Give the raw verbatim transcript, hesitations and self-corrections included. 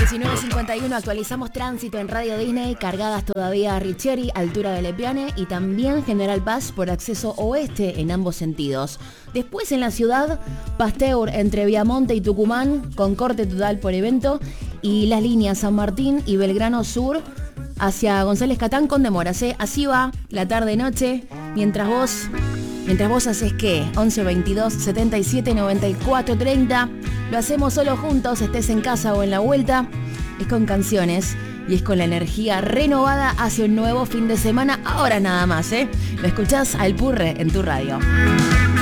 diecinueve cincuenta y uno actualizamos tránsito en Radio Disney, cargadas todavía a Richieri, altura de Lepiane, y también General Paz por acceso oeste en ambos sentidos. Después en la ciudad, Pasteur entre Viamonte y Tucumán, con corte total por evento, y las líneas San Martín y Belgrano Sur hacia González Catán con demoras, ¿eh? Así va la tarde-noche, mientras vos... Mientras vos haces ¿qué? once veintidós setenta y siete noventa y cuatro treinta. Lo hacemos solo juntos, estés en casa o en la vuelta. Es con canciones y es con la energía renovada hacia un nuevo fin de semana. Ahora nada más, ¿eh? Lo escuchás al Purre en tu radio.